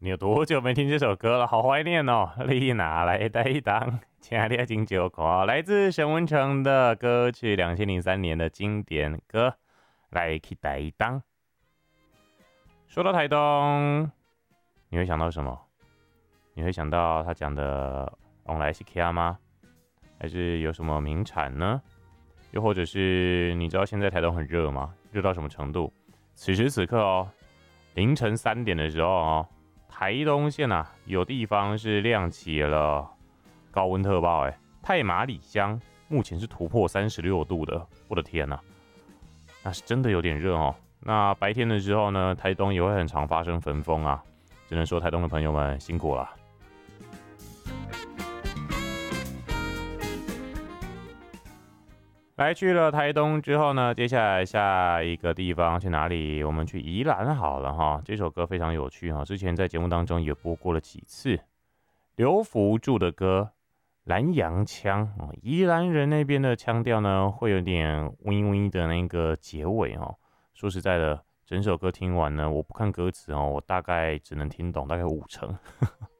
你有多久没听这首歌了？好怀念哦！你拿来带当，亲爱的金酒口，来自沈文程的歌曲，2003年的经典歌，来去台东。说到台东，你会想到什么？你会想到他讲的往来是 K 吗？还是有什么名产呢？又或者是你知道现在台东很热吗？热到什么程度？此时此刻哦，凌晨3点的时候哦，台东县啊有地方是亮起了高温特报，太麻里乡目前是突破36度的，我的天哪，那是真的有点热哦。那白天的时候呢，台东也会很常发生焚风啊，只能说台东的朋友们辛苦了。来去了台东之后呢，接下来下一个地方去哪里？我们去宜兰好了哈。这首歌非常有趣哈，之前在节目当中也播过了几次。刘福柱的歌《南洋腔》，宜兰人那边的腔调呢，会有点微微的那个结尾哈。说实在的，整首歌听完呢，我不看歌词哦，我大概只能听懂大概50%。